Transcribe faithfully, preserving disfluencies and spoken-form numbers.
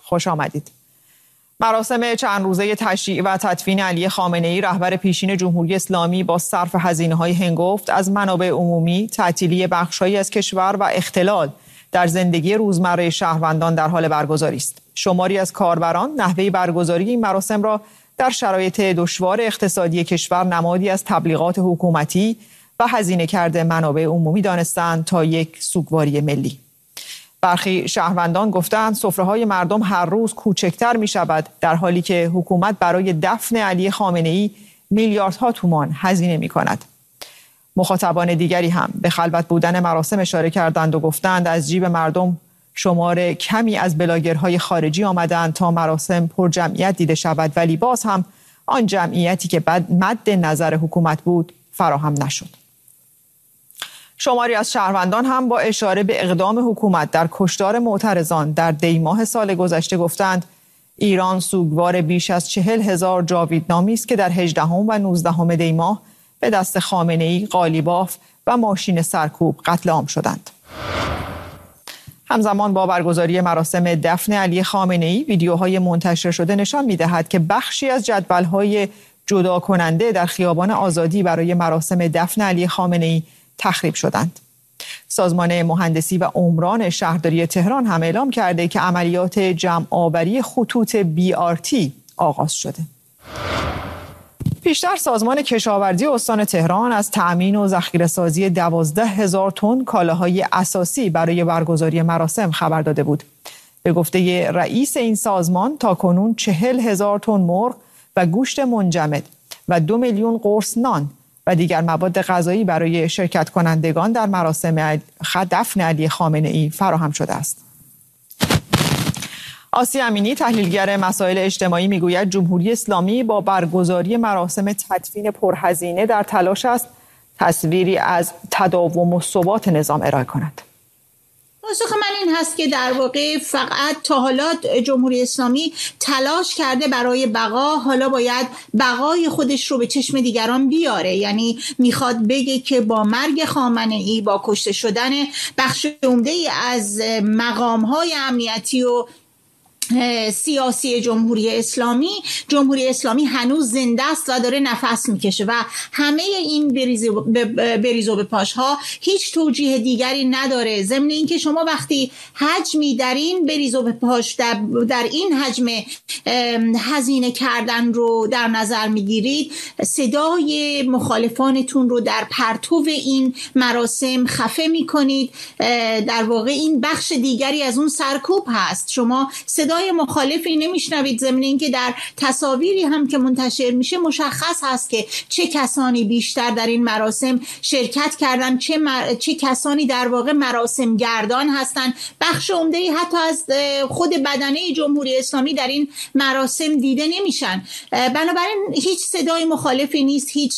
خوش آمدید. مراسم چند روزه تشییع و تدفین علی خامنه‌ای رهبر پیشین جمهوری اسلامی با صرف هزینه‌های هنگفت از منابع عمومی، تعطیلی بخش‌هایی از کشور و اختلال در زندگی روزمره شهروندان در حال برگزاری است. شماری از کاربران نحوه برگزاری این مراسم را در شرایط دشوار اقتصادی کشور نمادی از تبلیغات حکومتی و هزینه کرده منابع عمومی دانستند تا یک سوگواری ملی. برخی شهروندان گفتند سفره‌های مردم هر روز کوچکتر می شود در حالی که حکومت برای دفن علی خامنه‌ای میلیاردها تومان هزینه می کند. مخاطبان دیگری هم به خلوت بودن مراسم اشاره کردند و گفتند از جیب مردم شمار کمی از بلاگرهای خارجی آمدند تا مراسم پر جمعیت دیده شود، ولی باز هم آن جمعیتی که مد نظر حکومت بود فراهم نشد. شماری از شهروندان هم با اشاره به اقدام حکومت در کشتار معترضان در دی ماه سال گذشته گفتند ایران سوگوار بیش از چهل هزار جاویدنامی است که در هجدهم و نوزدهم دی ماه به دست خامنه‌ای، قالیباف و ماشین سرکوب قتل عام شدند. همزمان با برگزاری مراسم دفن علی خامنه‌ای، ویدیوهای منتشر شده نشان می‌دهد که بخشی از جدول‌های جدا کننده در خیابان آزادی برای مراسم دفن علی خامنه‌ای تخریب شدند. سازمان مهندسی و عمران شهرداری تهران هم اعلام کرده که عملیات جمع آوری خطوط بی آر تی آغاز شده. پیشتر سازمان کشاورزی استان تهران از تأمین و ذخیره‌سازی دوازده هزار تن کالاهای اساسی برای برگزاری مراسم خبر داده بود. به گفته رئیس این سازمان تاکنون چهل هزار تن مرغ و گوشت منجمد و دو میلیون قرص نان و دیگر مواد غذایی برای شرکت کنندگان در مراسم دفن علی خامنه‌ای فراهم شده است. آسیه امینی تحلیلگر مسائل اجتماعی میگوید جمهوری اسلامی با برگزاری مراسم تدفین پرهزینه در تلاش است تصویری از تداوم و ثبات نظام ارائه کند. پاسخ من این هست که در واقع فقط تا حالا جمهوری اسلامی تلاش کرده برای بقا، حالا باید بقای خودش رو به چشم دیگران بیاره. یعنی میخواد بگه که با مرگ خامنه‌ای، با کشته شدن بخش عمده‌ای از مقام‌های امنیتی و سیاسی جمهوری اسلامی جمهوری اسلامی هنوز زنده است و داره نفس میکشه و همه این بریز و بپاش ها هیچ توجیه دیگری نداره. ضمن اینکه شما وقتی حجمی در این بریز و بپاش در, در این حجم هزینه کردن رو در نظر میگیرید، صدای مخالفانتون رو در پرتو این مراسم خفه میکنید. در واقع این بخش دیگری از اون سرکوب هست. شما صدای مخالفی نمیشنوید، ضمن اینکه در تصاویری هم که منتشر میشه مشخص هست که چه کسانی بیشتر در این مراسم شرکت کردن، چه مر... چه کسانی در واقع مراسم گردان هستند. بخش عمده‌ای حتی از خود بدنه جمهوری اسلامی در این مراسم دیده نمیشن. بنابراین هیچ صدای مخالفی نیست، هیچ